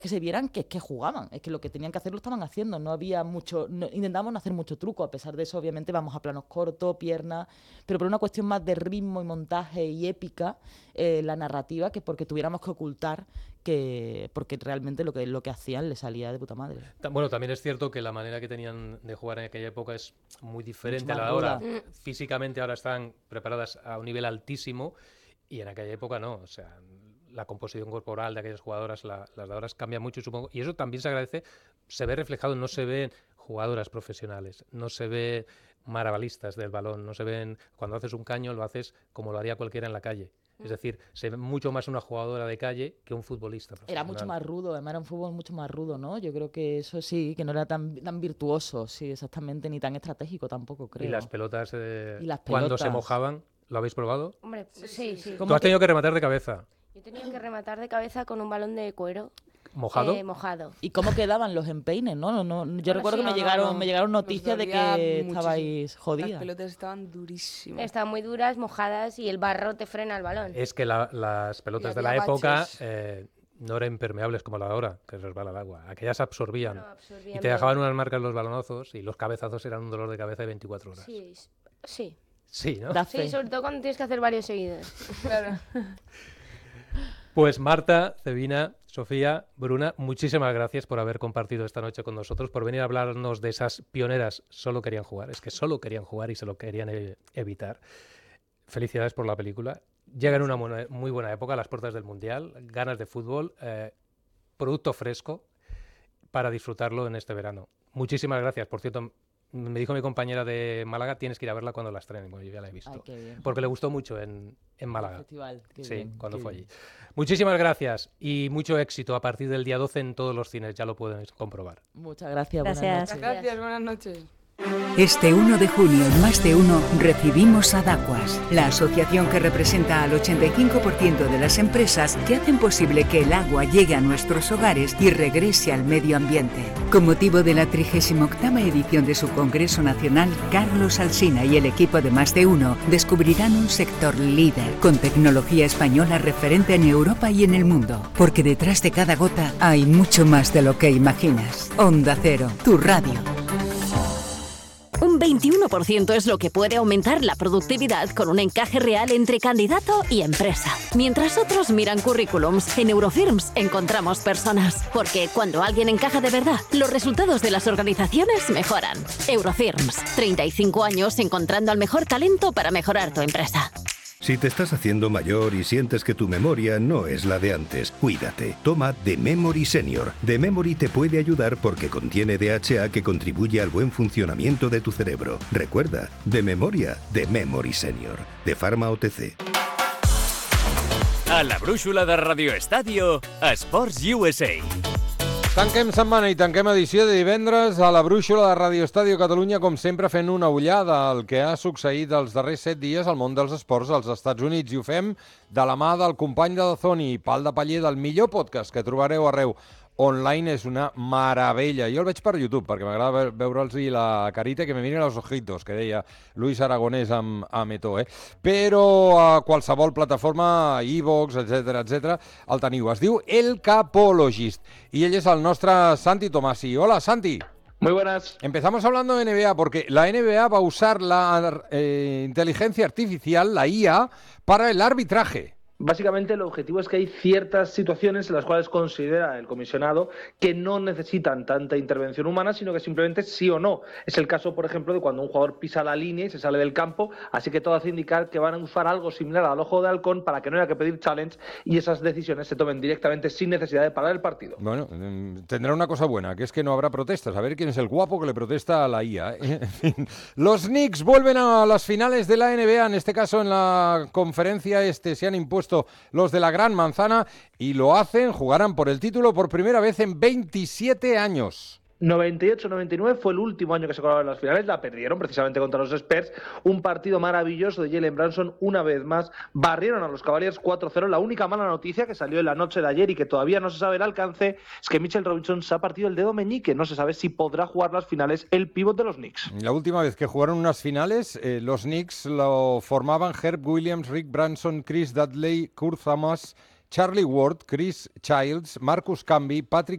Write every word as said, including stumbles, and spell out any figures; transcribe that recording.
que se vieran que, que jugaban, es que lo que tenían que hacer lo estaban haciendo, no había mucho, no, intentamos no hacer mucho truco, a pesar de eso obviamente vamos a planos cortos, piernas, pero por una cuestión más de ritmo y montaje y épica, eh, la narrativa, que porque tuviéramos que ocultar que porque realmente lo que, lo que hacían le salía de puta madre. Bueno, también es cierto que la manera que tenían de jugar en aquella época es muy diferente a la de ahora. Físicamente ahora están preparadas a un nivel altísimo y en aquella época no, o sea... La composición corporal de aquellas jugadoras, la, las de ahora cambia mucho, supongo, y eso también se agradece, se ve reflejado, no se ven jugadoras profesionales, no se ve maravalistas del balón, no se ven, cuando haces un caño lo haces como lo haría cualquiera en la calle. Es decir, se ve mucho más una jugadora de calle que un futbolista profesional. Era mucho más rudo, además era un fútbol mucho más rudo, ¿no? Yo creo que eso sí, que no era tan, tan virtuoso, sí, exactamente, ni tan estratégico tampoco, creo. Y las pelotas, eh, y las pelotas. cuando se mojaban, ¿lo habéis probado? Hombre, sí, sí. Tú has tenido que rematar de cabeza. Yo tenía que rematar de cabeza con un balón de cuero. ¿Mojado? Eh, mojado. ¿Y cómo quedaban los empeines, no? no, no yo bueno, recuerdo sí, que me no, llegaron, no, no. me llegaron noticias de que muchísimo. estabais jodidas. Las pelotas estaban durísimas. Estaban muy duras, mojadas y el barro te frena el balón. Es que la, las pelotas de la época eh, no eran impermeables como la de ahora, que resbala el agua. Aquellas absorbían. No, absorbían y te dejaban unas marcas los balonazos y los cabezazos eran un dolor de cabeza de veinticuatro horas. Sí, sí. Sí, ¿no? Sí, sobre todo cuando tienes que hacer varios seguidos. Claro. Pues Marta, Cebina, Sofía, Bruna, muchísimas gracias por haber compartido esta noche con nosotros, por venir a hablarnos de esas pioneras. Solo querían jugar, es que solo querían jugar y se lo querían e- evitar. Felicidades por la película. Llega en una buena, muy buena época, a las puertas del Mundial, ganas de fútbol, eh, producto fresco para disfrutarlo en este verano. Muchísimas gracias. Por cierto, me dijo mi compañera de Málaga, tienes que ir a verla cuando la estrenen. Bueno, yo ya la he visto. Ay, qué bien. Porque le gustó mucho en, en Málaga. El festival, qué sí, bien, cuando qué fue bien. allí. Muchísimas gracias y mucho éxito a partir del día doce en todos los cines, ya lo pueden comprobar. Muchas gracias. Gracias. Buenas noches. Gracias, buenas noches. Este uno de junio, en Más de Uno, recibimos a Dacuas, la asociación que representa al ochenta y cinco por ciento de las empresas que hacen posible que el agua llegue a nuestros hogares y regrese al medio ambiente. Con motivo de la trigésima octava edición de su Congreso Nacional, Carlos Alsina y el equipo de Más de Uno descubrirán un sector líder, con tecnología española referente en Europa y en el mundo. Porque detrás de cada gota hay mucho más de lo que imaginas. Onda Cero, tu radio. Un veintiuno por ciento es lo que puede aumentar la productividad con un encaje real entre candidato y empresa. Mientras otros miran currículums, en Eurofirms encontramos personas. Porque cuando alguien encaja de verdad, los resultados de las organizaciones mejoran. Eurofirms, treinta y cinco años encontrando al mejor talento para mejorar tu empresa. Si te estás haciendo mayor y sientes que tu memoria no es la de antes, cuídate. Toma The Memory Senior. The Memory te puede ayudar porque contiene D H A que contribuye al buen funcionamiento de tu cerebro. Recuerda, de memoria, The Memory Senior. De Pharma O T C. A la brúixola de Radio Estadio, Esports U S A. Tanquem setmana i tanquem edició de divendres a la brúixola de Ràdio Estàdio Catalunya, com sempre fent una ullada al que ha succeït els darrers set dies al món dels esports als Estats Units. I ho fem de la mà del company de Dazón i Pal de Paller, del millor podcast que trobareu arreu. Online és una meravella. Jo el veig per YouTube, perquè m'agrada veure'ls-hi la carita, que me miren los ojitos, que deia Luis Aragonès amb, amb Eto'o, eh? Però a qualsevol plataforma, iVoox, etcètera, etcètera, el teniu. Es diu El Capologist, i ell és el nostre Santi Tomasi. Hola, Santi. Muy buenas. Empezamos hablando de N B A, porque la N B A va a usar la eh, inteligencia artificial, la I A, para el arbitraje. Básicamente el objetivo es que hay ciertas situaciones en las cuales considera el comisionado que no necesitan tanta intervención humana, sino que simplemente sí o no. Es el caso, por ejemplo, de cuando un jugador pisa la línea y se sale del campo, así que todo hace indicar que van a usar algo similar al ojo de halcón para que no haya que pedir challenge y esas decisiones se tomen directamente sin necesidad de parar el partido. Bueno, tendrá una cosa buena, que es que no habrá protestas. A ver quién es el guapo que le protesta a la I A. ¿eh? En fin. Los Knicks vuelven a las finales de la N B A, en este caso en la conferencia este se han impuesto los de la Gran Manzana y lo hacen, jugarán por el título por primera vez en veintisiete años. noventa y ocho noventa y nueve fue el último año que se colaron en las finales, la perdieron precisamente contra los Spurs, un partido maravilloso de Jalen Brunson, una vez más barrieron a los Cavaliers cuatro cero. La única mala noticia que salió en la noche de ayer y que todavía no se sabe el alcance es que Mitchell Robinson se ha partido el dedo meñique, no se sabe si podrá jugar las finales el pívot de los Knicks. La última vez que jugaron unas finales, eh, los Knicks lo formaban Herb Williams, Rick Brunson, Chris Dudley, Kurt Thomas, Charlie Ward, Chris Childs, Marcus Camby, Patrick